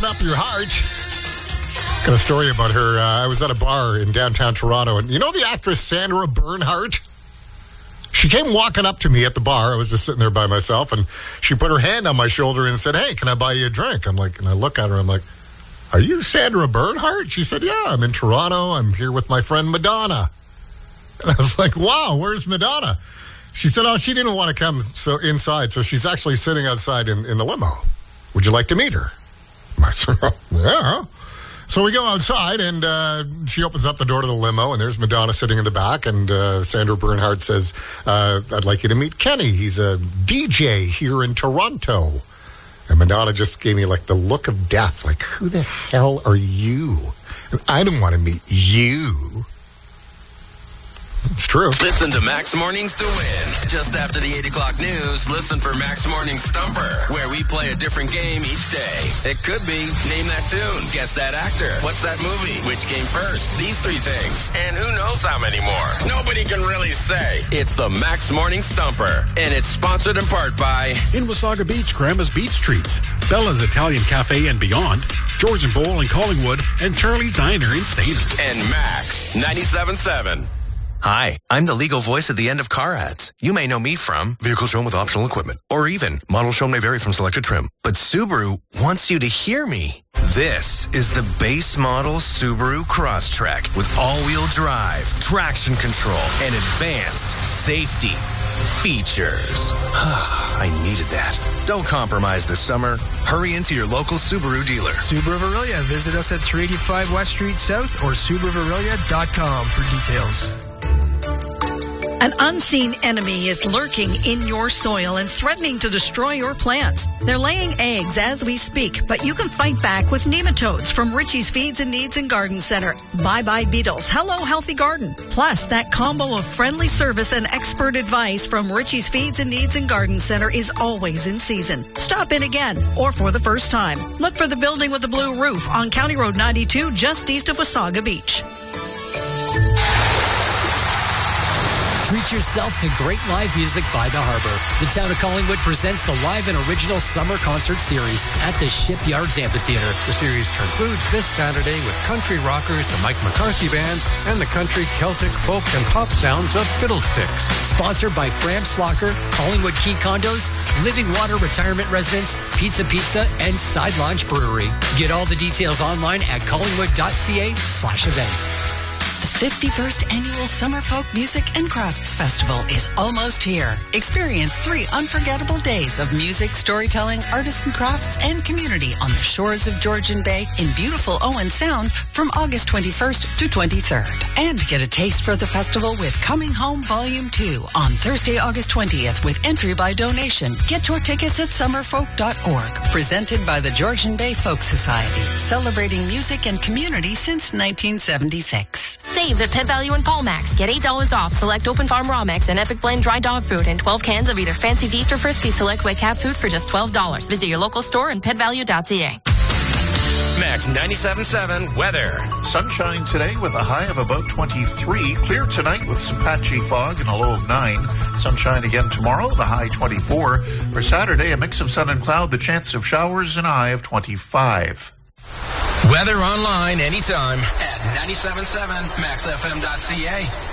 up your heart. Got a story about her. I was at a bar in downtown Toronto, and you know the actress Sandra Bernhardt? She came walking up to me at the bar. I was just sitting there by myself, and she put her hand on my shoulder and said, "Hey, can I buy you a drink?" I'm like, and I look at her, I'm like, "Are you Sandra Bernhardt?" She said, "Yeah, I'm in Toronto. I'm here with my friend Madonna." And I was like, "Wow, where's Madonna?" She said, "Oh, she didn't want to come inside, so she's actually sitting outside in the limo. Would you like to meet her?" I said, "Yeah." So we go outside, and she opens up the door to the limo, and there's Madonna sitting in the back, and Sandra Bernhardt says, "I'd like you to meet Kenny. He's a DJ here in Toronto." And Madonna just gave me like the look of death, like, "Who the hell are you? And I don't want to meet you." It's true. Listen to Max Mornings to win. Just after the 8 o'clock news, listen for Max Morning Stumper, where we play a different game each day. It could be Name That Tune, Guess That Actor, What's That Movie, Which Came First, These Three Things, and who knows how many more. Nobody can really say. It's the Max Morning Stumper, and it's sponsored in part by... In Wasaga Beach, Grandma's Beach Treats, Bella's Italian Cafe and Beyond, George and Bowl in Collingwood, and Charlie's Diner in Salem. And Max 97.7. Hi, I'm the legal voice at the end of car ads. You may know me from vehicle shown with optional equipment, or even model shown may vary from selected trim. But Subaru wants you to hear me. This is the base model Subaru Crosstrek with all-wheel drive, traction control, and advanced safety features. I needed that. Don't compromise this summer. Hurry into your local Subaru dealer. Subaru of Aurelia. Visit us at 385 West Street South or SubaruAurelia.com for details. An unseen enemy is lurking in your soil and threatening to destroy your plants. They're laying eggs as we speak, but you can fight back with nematodes from Richie's Feeds and Needs and Garden Center. Bye-bye beetles. Hello, healthy garden. Plus, that combo of friendly service and expert advice from Richie's Feeds and Needs and Garden Center is always in season. Stop in again or for the first time. Look for the building with the blue roof on County Road 92 just east of Wasaga Beach. Treat yourself to great live music by the harbor. The town of Collingwood presents the live and original summer concert series at the Shipyards Amphitheater. The series concludes this Saturday with country rockers, the Mike McCarthy Band, and the country, Celtic, folk, and pop sounds of Fiddlesticks. Sponsored by Fram Slocker, Collingwood Key Condos, Living Water Retirement Residence, Pizza, and Side Lounge Brewery. Get all the details online at collingwood.ca/events. The 51st Annual Summer Folk Music and Crafts Festival is almost here. Experience 3 unforgettable days of music, storytelling, artisan crafts, and community on the shores of Georgian Bay in beautiful Owen Sound from August 21st to 23rd. And get a taste for the festival with Coming Home Volume 2 on Thursday, August 20th with entry by donation. Get your tickets at summerfolk.org. Presented by the Georgian Bay Folk Society, celebrating music and community since 1976. Save at Pet Value and Paulmax. Get $8 off select Open Farm Raw Mix and Epic Blend dry dog food and 12 cans of either Fancy Feast or Frisky Select Wet Cat food for just $12. Visit your local store and petvalue.ca. Max 97.7 weather. Sunshine today with a high of about 23. Clear tonight with some patchy fog and a low of 9. Sunshine again tomorrow, the high 24. For Saturday, a mix of sun and cloud, the chance of showers and a high of 25. Weather online anytime at 97.7maxfm.ca.